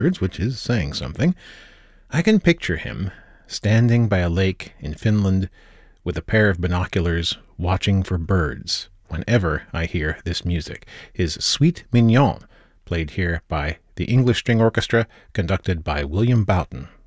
birds, which is saying something. I can picture him standing by a lake in Finland with a pair of binoculars watching for birds whenever I hear this music. His Suite Mignon, played here by the English String Orchestra, conducted by William Boughton.